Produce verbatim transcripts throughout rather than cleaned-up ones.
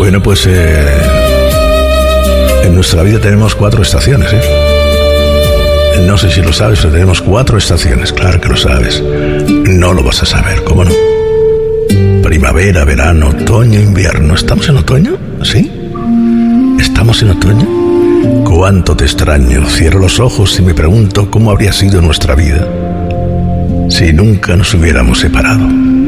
Bueno, pues eh, en nuestra vida tenemos cuatro estaciones, ¿eh? No sé si lo sabes, pero tenemos cuatro estaciones. Claro que lo sabes. No lo vas a saber, ¿cómo no? Primavera, verano, otoño, invierno. ¿Estamos en otoño? ¿Sí? ¿Estamos en otoño? Cuánto te extraño. Cierro los ojos y me pregunto cómo habría sido nuestra vida si nunca nos hubiéramos separado.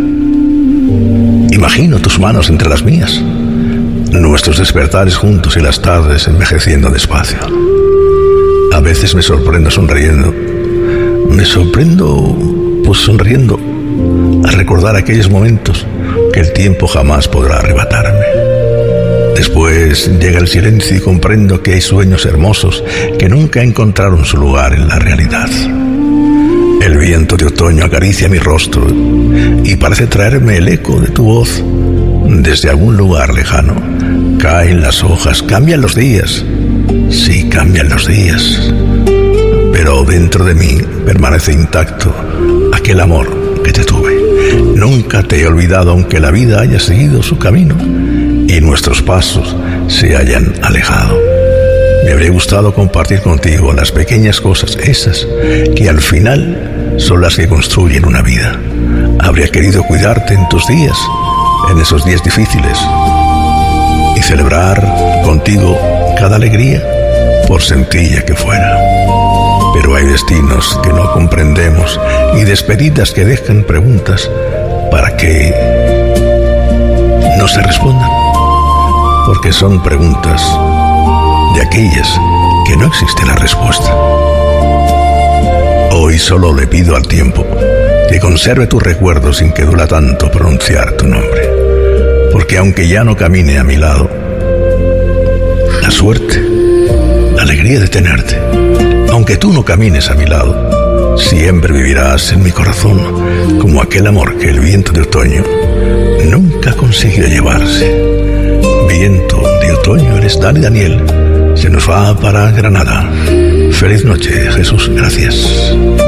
Imagino tus manos entre las mías, nuestros despertares juntos y las tardes envejeciendo despacio. A veces me sorprendo sonriendo. Me sorprendo, pues sonriendo, al recordar aquellos momentos que el tiempo jamás podrá arrebatarme. Después llega el silencio y comprendo que hay sueños hermosos que nunca encontraron su lugar en la realidad. El viento de otoño acaricia mi rostro y parece traerme el eco de tu voz desde algún lugar lejano. Caen las hojas, cambian los días. Sí, cambian los días. Pero dentro de mí permanece intacto aquel amor que te tuve. Nunca te he olvidado, aunque la vida haya seguido su camino y nuestros pasos se hayan alejado. Me habría gustado compartir contigo las pequeñas cosas, esas que al final son las que construyen una vida. Habría querido cuidarte en tus días, en esos días difíciles, y celebrar contigo cada alegría, por sencilla que fuera. Pero hay destinos que no comprendemos y despedidas que dejan preguntas para que no se respondan, porque son preguntas de aquellas que no existe la respuesta. Hoy solo le pido al tiempo que conserve tu recuerdo sin que duela tanto pronunciar tu nombre, porque aunque ya no camine a mi lado, la suerte, la alegría de tenerte, aunque tú no camines a mi lado, siempre vivirás en mi corazón como aquel amor que el viento de otoño nunca consiguió llevarse. Viento de otoño eres, Dani Daniel. Se nos va para Granada. Feliz noche, Jesús. Gracias.